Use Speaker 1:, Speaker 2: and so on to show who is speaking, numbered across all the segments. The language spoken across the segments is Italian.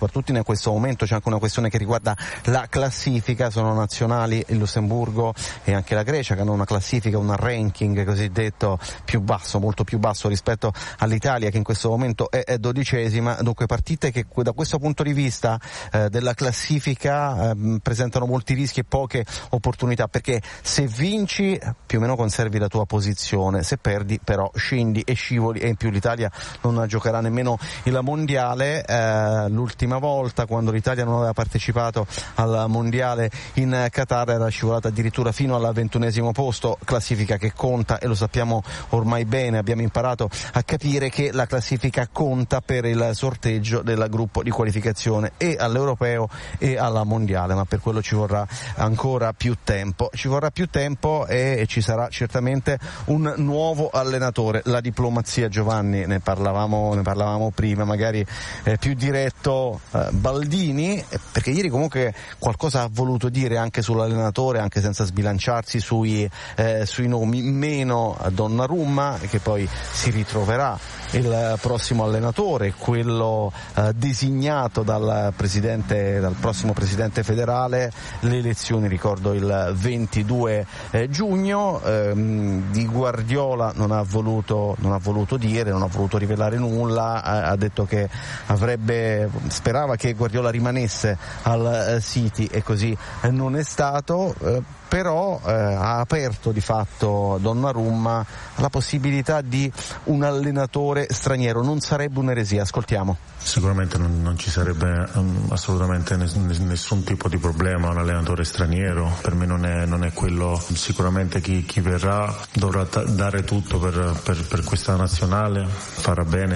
Speaker 1: soprattutto in questo momento c'è anche una questione che riguarda la classifica. Sono nazionali il Lussemburgo e anche la Grecia che hanno una classifica, un ranking cosiddetto più basso, molto più basso rispetto all'Italia che in questo momento è 12ª. Dunque partite che da questo punto di vista della classifica presentano molti rischi e poche opportunità, perché se vinci più o meno conservi la tua posizione, se perdi però scendi e scivoli, e in più l'Italia non giocherà nemmeno il mondiale. L'ultima volta, quando l'Italia non aveva partecipato al mondiale in Qatar, era scivolata addirittura fino al 21° posto, classifica che conta e lo sappiamo ormai bene, abbiamo imparato a capire che la classifica conta per il sorteggio del gruppo di qualificazione e all'europeo e alla mondiale, ma per quello ci vorrà ancora più tempo, e ci sarà certamente un nuovo allenatore. La diplomazia, Giovanni, ne parlavamo prima, magari più diretto Baldini, perché ieri comunque qualcosa ha voluto dire anche sull'allenatore, anche senza sbilanciarsi sui nomi, meno Donnarumma, che poi si ritroverà il prossimo allenatore, quello designato dal prossimo presidente federale. Le elezioni, ricordo, il 22 giugno. Di Guardiola non ha voluto rivelare nulla, ha detto che sperava che Guardiola rimanesse al City e così non è stato, però ha aperto di fatto Donnarumma alla possibilità di un allenatore straniero. Non sarebbe un'eresia? Ascoltiamo.
Speaker 2: Sicuramente non ci sarebbe assolutamente nessun tipo di problema un allenatore straniero. Per me non è quello. Sicuramente chi verrà dovrà dare tutto per questa nazionale, farà bene,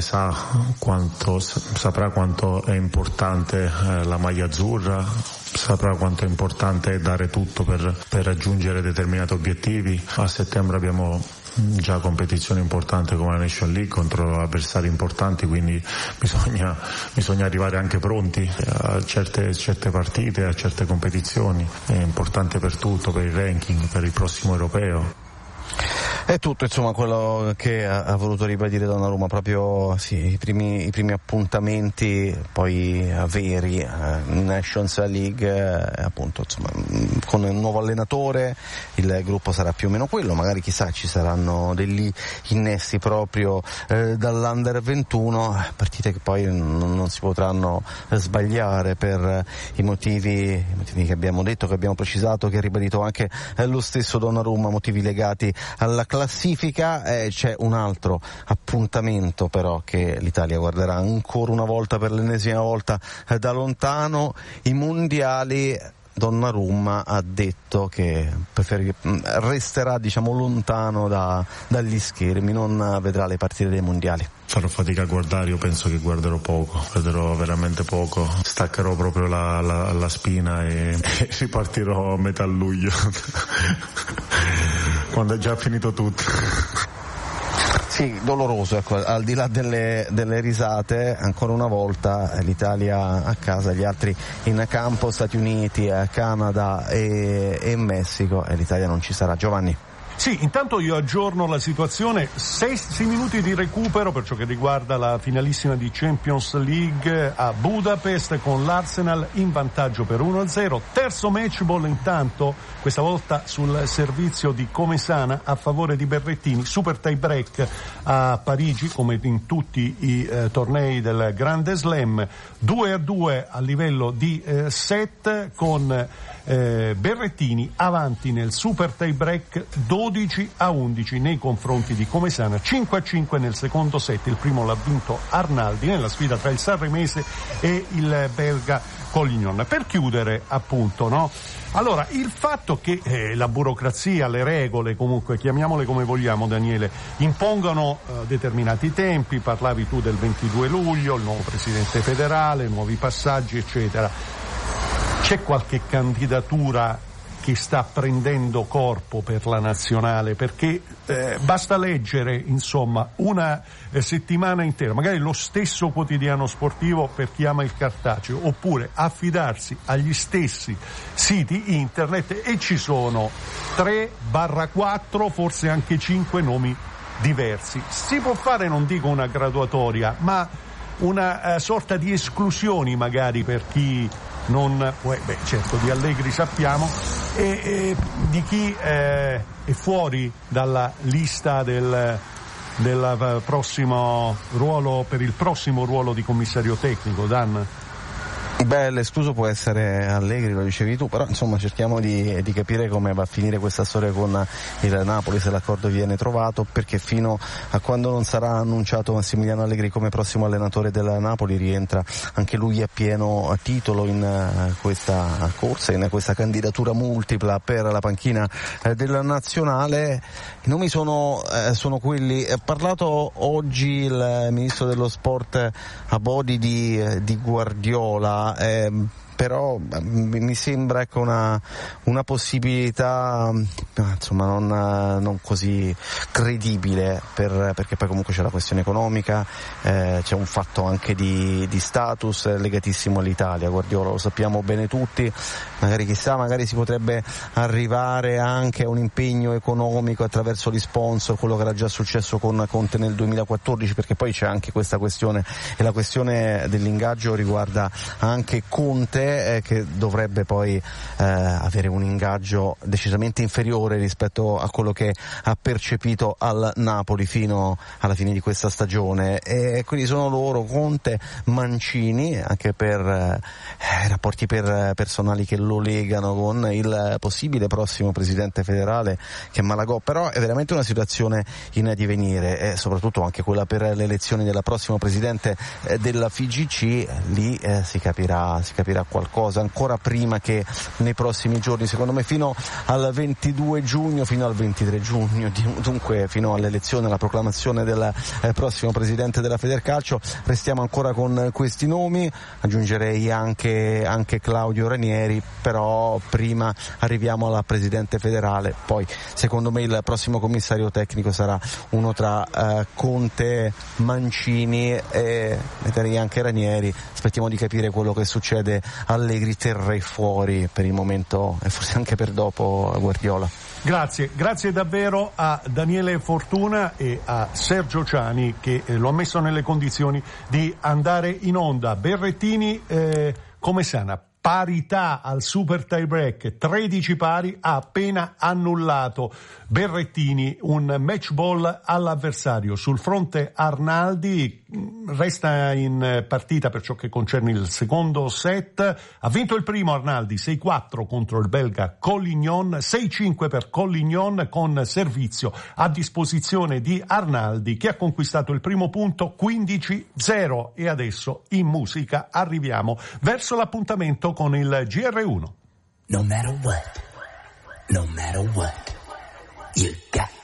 Speaker 2: saprà quanto è importante la maglia azzurra, saprà quanto è importante dare tutto per raggiungere determinati obiettivi. A settembre abbiamo già competizioni importanti come la Nation League contro avversari importanti, quindi bisogna arrivare anche pronti a certe partite, a certe competizioni. È importante per tutto, per il ranking, per il prossimo europeo.
Speaker 1: È tutto, insomma, quello che ha voluto ribadire Donnarumma, proprio sì, i primi appuntamenti poi veri in Nations League, appunto, insomma, con un nuovo allenatore il gruppo sarà più o meno quello, magari chissà ci saranno degli innesti proprio dall'Under 21, partite che poi non si potranno sbagliare per i motivi che abbiamo detto, che abbiamo precisato, che ha ribadito anche lo stesso Donnarumma, motivi legati alla classifica. C'è un altro appuntamento però che l'Italia guarderà ancora una volta, per l'ennesima volta da lontano, i mondiali. Donnarumma ha detto che resterà, diciamo, lontano dagli schermi, non vedrà le partite dei mondiali.
Speaker 2: Farò fatica a guardare, io penso che guarderò veramente poco, staccherò proprio la spina e ripartirò a metà luglio quando è già finito tutto.
Speaker 1: Sì, doloroso, ecco, al di là delle risate, ancora una volta l'Italia a casa, gli altri in campo, Stati Uniti, Canada e Messico, e l'Italia non ci sarà. Giovanni.
Speaker 3: Sì, intanto io aggiorno la situazione, 6 minuti di recupero per ciò che riguarda la finalissima di Champions League a Budapest, con l'Arsenal in vantaggio per 1-0, terzo match ball intanto, questa volta sul servizio di Comesana a favore di Berrettini, super tie break a Parigi come in tutti i tornei del Grande Slam, 2-2 a livello di set, con Berrettini avanti nel super tie break 12-11 nei confronti di Comesana, 5-5 nel secondo set. Il primo l'ha vinto Arnaldi nella sfida tra il sanremese e il belga Collignon. Per chiudere, appunto, no? Allora, il fatto che la burocrazia, le regole, comunque chiamiamole come vogliamo, Daniele, impongano determinati tempi, parlavi tu del 22 luglio, il nuovo presidente federale, nuovi passaggi, eccetera. C'è qualche candidatura che sta prendendo corpo per la nazionale? Perché basta leggere, insomma, una settimana intera, magari lo stesso quotidiano sportivo per chi ama il cartaceo, oppure affidarsi agli stessi siti internet, e ci sono 3-4, forse anche 5 nomi diversi. Si può fare, non dico una graduatoria, ma una sorta di esclusioni magari per chi non, certo di Allegri sappiamo, e di chi è fuori dalla lista del prossimo ruolo, per il prossimo ruolo di commissario tecnico, Dan?
Speaker 1: Beh, l'escluso può essere Allegri, lo dicevi tu, però insomma cerchiamo di capire come va a finire questa storia con il Napoli, se l'accordo viene trovato, perché fino a quando non sarà annunciato Massimiliano Allegri come prossimo allenatore del Napoli rientra anche lui a pieno titolo in questa corsa, in questa candidatura multipla per la panchina della nazionale. I nomi sono quelli. Ha parlato oggi il ministro dello sport Abodi di Guardiola, però mi sembra ecco una possibilità insomma non così credibile, perché poi comunque c'è la questione economica, c'è un fatto anche di status legatissimo all'Italia. Guardiola lo sappiamo bene tutti, magari chissà, magari si potrebbe arrivare anche a un impegno economico attraverso gli sponsor, quello che era già successo con Conte nel 2014, perché poi c'è anche questa questione, e la questione dell'ingaggio riguarda anche Conte, che dovrebbe poi avere un ingaggio decisamente inferiore rispetto a quello che ha percepito al Napoli fino alla fine di questa stagione, e quindi sono loro, Conte, Mancini, anche per rapporti personali che lo legano con il possibile prossimo presidente federale che è Malagò. Però è veramente una situazione in divenire, e soprattutto anche quella per le elezioni della prossima presidente della FIGC. Lì si capirà qualcosa ancora prima che nei prossimi giorni, secondo me fino al 22 giugno, fino al 23 giugno, dunque fino all'elezione, alla proclamazione del prossimo presidente della Federcalcio. Restiamo ancora con questi nomi, aggiungerei anche Claudio Ranieri, però prima arriviamo alla presidente federale, poi secondo me il prossimo commissario tecnico sarà uno tra Conte, Mancini e metterei anche Ranieri. Aspettiamo di capire quello che succede. Allegri terrei fuori per il momento e forse anche per dopo Guardiola.
Speaker 3: Grazie davvero a Daniele Fortuna e a Sergio Ciani che lo ha messo nelle condizioni di andare in onda. Berrettini, come sana? Parità al super tie break, 13 pari, ha appena annullato Berrettini un match ball all'avversario. Sul fronte Arnaldi resta in partita per ciò che concerne il secondo set. Ha vinto il primo Arnaldi 6-4 contro il belga Collignon, 6-5 per Collignon, con servizio a disposizione di Arnaldi, che ha conquistato il primo punto 15-0. E adesso in musica arriviamo verso l'appuntamento con il GR1.
Speaker 4: No matter what, no matter what.